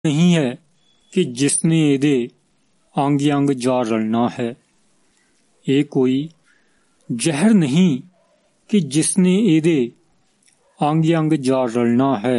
नहीं है कि जिसने ਇਹਦੇ अंग अंग जा रलना है। ਇਹ कोई ਜ਼ਹਿਰ नहीं कि जिसने ਇਹਦੇ अंग अंग जा रलना है।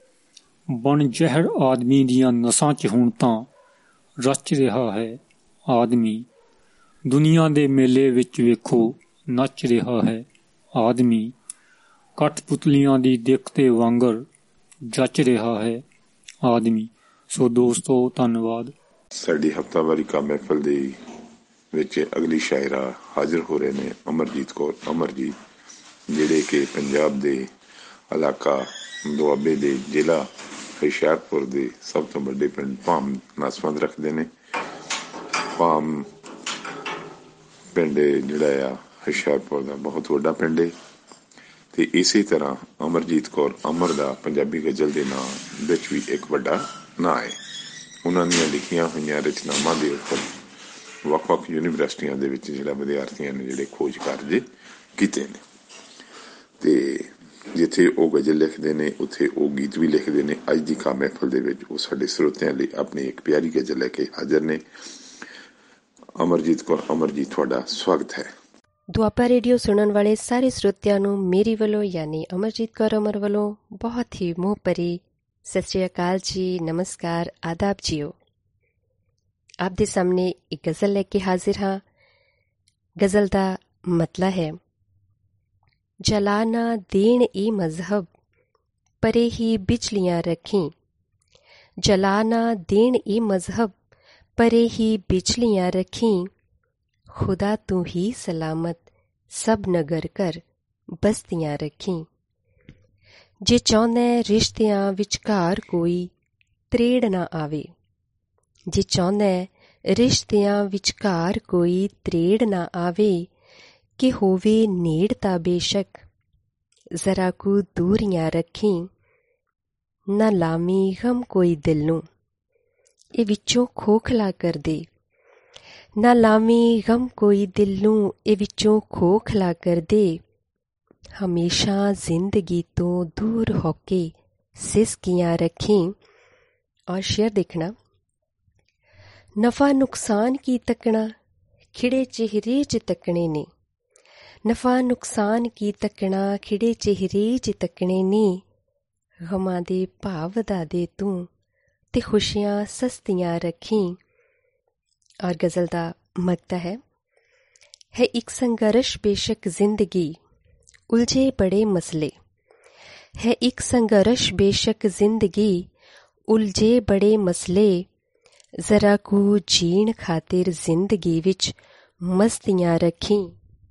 बन ਜ਼ਹਿਰ आदमी ਦੀਆਂ ਨਸਾਂ 'ਚ ਹੁਣ ਤਾਂ ਰਚ ਰਿਹਾ है आदमी। दुनिया ਦੇ ਮੇਲੇ ਵਿੱਚ ਵੇਖੋ ਨੱਚ ਰਿਹਾ है आदमी। कठपुतलियां ਦੀ ਦਿੱਖ ਤੇ ਵਾਂਗਰ ਜੱਚ ਰਿਹਾ है आदमी। सो दोस्तों धन्यवाद। ਸਾਡੀ ਹਫ਼ਤਾਵਾਰੀ ਕਾ ਮਹਿਫਲ ਦੇ ਵਿੱਚ ਅਗਲੀ ਸ਼ਾਇਰਾ ਹਾਜ਼ਰ ਹੋ ਰਹੇ ਨੇ ਅਮਰਜੀਤ ਕੌਰ ਅਮਰਜੀਤ, ਜਿਹੜੇ ਕਿ ਪੰਜਾਬ ਦੇ ਇਲਾਕਾ ਦੁਆਬੇ ਦੇ ਜ਼ਿਲ੍ਹਾ ਹੁਸ਼ਿਆਰਪੁਰ ਦੇ ਸਭ ਤੋਂ ਵੱਡੇ ਪਿੰਡ ਭਾਮ ਨਾਲ ਸੰਬੰਧ ਰੱਖਦੇ ਨੇ। ਭਾਮ ਪਿੰਡ ਜਿਹੜਾ ਆ ਹੁਸ਼ਿਆਰਪੁਰ ਦਾ ਬਹੁਤ ਵੱਡਾ ਪਿੰਡ ਹੈ ਤੇ ਇਸੇ ਤਰ੍ਹਾਂ ਅਮਰਜੀਤ ਕੌਰ ਅਮਰ ਦਾ ਪੰਜਾਬੀ ਗਜ਼ਲ ਦੇ ਨਾਂ ਵਿੱਚ ਵੀ ਇੱਕ ਵੱਡਾ ਨਾਂ ਹੈ। ਉਹਨਾਂ ਦੀਆਂ ਲਿਖੀਆਂ ਹੋਈਆਂ ਰਚਨਾਵਾਂ ਦੇ ਉੱਪਰ ਵੱਖ-ਵੱਖ ਯੂਨੀਵਰਸਿਟੀਆਂ ਦੇ ਵਿੱਚ ਜਿਹੜਾ ਵਿਦਿਆਰਥੀਆਂ ਨੇ ਜਿਹੜੇ ਖੋਜ ਕਾਰਜ ਕੀਤੇ ਨੇ ਤੇ ਜਿੱਥੇ ਉਹ ਗਜ਼ਲ ਲਿਖਦੇ ਨੇ ਉੱਥੇ ਉਹ ਗੀਤ ਵੀ ਲਿਖਦੇ ਨੇ। ਅੱਜ ਦੀ ਖਾਂ ਮਹਿਫਲ ਦੇ ਵਿੱਚ ਉਹ ਸਾਡੇ ਸਰੋਤਿਆਂ ਲਈ ਆਪਣੀ ਇੱਕ ਪਿਆਰੀ ਗਜ਼ਲ ਲੈ ਕੇ ਹਾਜ਼ਰ ਨੇ। ਅਮਰਜੀਤ ਕੌਰ ਅਮਰਜੀਤ, ਤੁਹਾਡਾ ਸਵਾਗਤ ਹੈ। ਦੁਆਬਾ ਰੇਡੀਓ ਸੁਣਨ ਵਾਲੇ ਸਾਰੇ ਸਰੋਤਿਆਂ ਨੂੰ ਮੇਰੀ ਵੱਲੋਂ ਯਾਨੀ ਅਮਰਜੀਤ ਕੌਰ ਅਮਰ ਵੱਲੋਂ ਬਹੁਤ ਹੀ ਮੋਹ ਭਰੀ ਸਤਿ ਸ਼੍ਰੀ ਅਕਾਲ ਜੀ, ਨਮਸਕਾਰ, ਆਦਾਬ ਜੀਓ। ਆਪ ਦੇ ਸਾਹਮਣੇ ਇੱਕ ਗਜ਼ਲ ਲੈ ਕੇ ਹਾਜ਼ਰ ਹਾਂ। ਗਜ਼ਲ ਦਾ ਮਤਲਬ ਹੈ, ਜਲਾ ਨਾ ਦੇਣ ਏ ਮਜ਼ਹਬ ਪਰੇ ਹੀ ਬਿਜਲੀਆਂ ਰੱਖੀ। ਜਲਾ ਨਾ ਦੇਣ ਏ ਮਜ਼ਹਬ ਪਰੇ ਹੀ ਬਿਜਲੀਆਂ ਰੱਖੀ। खुदा तू ही सलामत सब नगर कर बस्तियां रखी। जे चाਹੁੰਦਾ ਰਿਸ਼ਤਿਆਂ ਵਿਚਕਾਰ ਕੋਈ ਤਰੇੜ ਨਾ ਆਵੇ। ਜੇ ਚਾਹੁੰਦਾ ਰਿਸ਼ਤਿਆਂ ਵਿਚਕਾਰ ਕੋਈ ਤਰੇੜ ਨਾ ਆਵੇ ਕਿ ਹੋਵੇ ਨੇੜ ਤਾਂ ਬੇਸ਼ੱਕ ਜ਼ਰਾ ਕੁ ਦੂਰੀਆਂ ਰੱਖੀ। ਨਾ ਲਾਮੀ ਗਮ ਕੋਈ ਦਿਲ ਨੂੰ ਇਹ ਵਿੱਚੋਂ ਖੋਖਲਾ ਕਰ ਦੇ। ਨਾ ਲਾਵੀਂ ਗਮ ਕੋਈ ਦਿਲ ਨੂੰ ਇਹ ਵਿੱਚੋਂ ਖੋਖਲਾ ਕਰ ਦੇ। ਹਮੇਸ਼ਾ ਜ਼ਿੰਦਗੀ ਤੋਂ ਦੂਰ ਹੋ ਕੇ ਸਿਸਕੀਆਂ ਰੱਖੀ। ਔਰ ਸ਼ੇਅਰ ਦੇਖਣਾ, ਨਫਾ ਨੁਕਸਾਨ ਕੀ ਤੱਕਣਾ ਖਿੜੇ ਚਿਹਰੇ 'ਚ ਤੱਕਣੇ ਨੇ। ਨਫਾ ਨੁਕਸਾਨ ਕੀ ਤੱਕਣਾ ਖਿੜੇ ਚਿਹਰੇ 'ਚ ਤੱਕਣੇ ਨੇ। ਗਮਾਂ ਦੇ ਭਾਵ ਵਧਾ ਦੇ ਤੂੰ ਤੇ ਖੁਸ਼ੀਆਂ ਸਸਤੀਆਂ ਰੱਖੀ। और गज़ल का मकता है एक संघर्ष बेशक जिंदगी उलझे बड़े मसले। है एक संघर्ष बेशक जिंदगी उलझे बड़े मसले। ज़रा को जीण खातिर जिंदगी विच मस्तियां रखी।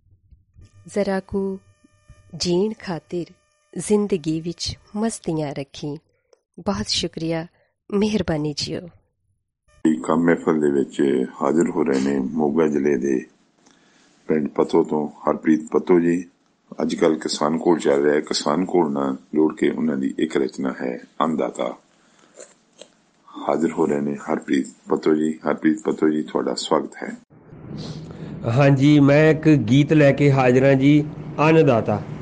ज़रा को जीण खातिर जिंदगी विच मस्तियां रखी। बहुत शुक्रिया, मेहरबानी जियो। ਕੰਮ ਮਹਿਫਲ ਦੇ ਵਿੱਚ ਹਾਜ਼ਰ ਹੋ ਰਹੇ ਨੇ ਮੋਗਾ ਜ਼ਿਲ੍ਹੇ ਦੇ ਪਿੰਡ ਪੱਤੋ ਤੋਂ ਹਰਪ੍ਰੀਤ ਪੱਤੋ ਜੀ। ਅੱਜ ਕੱਲ੍ਹ ਕਿਸਾਨ ਕੋਲ ਚੱਲ ਰਿਹਾ, ਕਿਸਾਨ ਕੋਲ ਨਾਲ ਜੋੜ ਕੇ ਉਹਨਾਂ ਦੀ ਇੱਕ ਰਚਨਾ ਹੈ ਅੰਨਦਾਤਾ। ਹਾਜ਼ਰ ਹੋ ਰਹੇ ਨੇ ਹਰਪ੍ਰੀਤ ਪੱਤੋ ਜੀ। ਹਰਪ੍ਰੀਤ ਪੱਤੋ ਜੀ, ਤੁਹਾਡਾ ਸਵਾਗਤ ਹੈ। ਹਾਂਜੀ, ਮੈਂ ਇੱਕ ਗੀਤ ਲੈ ਕੇ ਹਾਜ਼ਰ ਹਾਂ ਜੀ, ਅੰਨਦਾਤਾ।